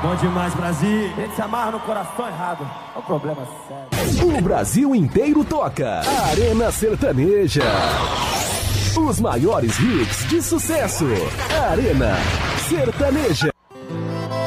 Bom demais, Brasil. A gente se amarra no coração errado. É um problema sério. O Brasil inteiro toca. Arena Sertaneja. Os maiores hits de sucesso. Arena Sertaneja.